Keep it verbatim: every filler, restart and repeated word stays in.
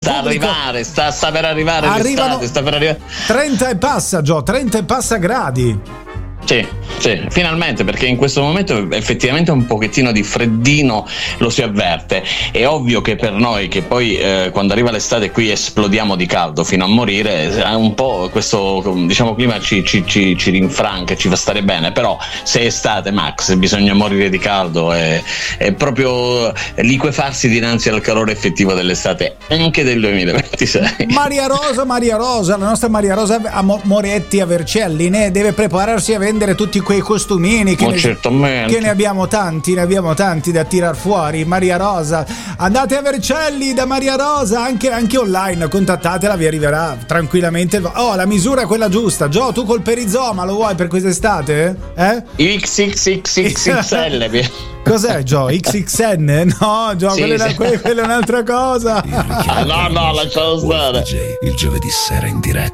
sta pubblico. arrivare, sta, sta per arrivare Arrivano l'estate, sta per arrivare. trenta e passa, Gio, trenta e passa gradi. Sì, sì, finalmente, perché in questo momento effettivamente un pochettino di freddino lo si avverte. È ovvio che per noi che poi eh, quando arriva l'estate qui esplodiamo di caldo fino a morire, un po' questo diciamo clima ci, ci, ci, ci rinfranca, ci fa stare bene, però se è estate, Max, bisogna morire di caldo e, e proprio liquefarsi dinanzi al calore effettivo dell'estate anche del duemilaventisei. Maria Rosa, Maria Rosa, la nostra Maria Rosa a Mo- Moretti a Vercelli ne deve prepararsi a vendere tutti quei costumini che, Ma ne, certamente. che ne abbiamo tanti, ne abbiamo tanti da tirar fuori. Maria Rosa, andate a Vercelli da Maria Rosa, anche, anche online, contattatela, vi arriverà tranquillamente. Oh, la misura è quella giusta. Gio, tu col perizoma lo vuoi per quest'estate? Eh? X X X X X L. Cos'è, Gio? X X N? No, Gio, Sì, quella, sì. quella è un'altra cosa. Ah, no, no, lascialo stare. Il giovedì sera in diretta